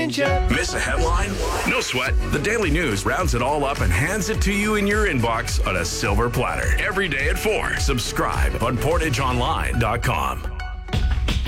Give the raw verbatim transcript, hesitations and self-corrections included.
ya. Miss a headline? No sweat. The Daily News rounds it all up and hands it to you in your inbox on a silver platter. Every day at four. Subscribe on portage online dot com.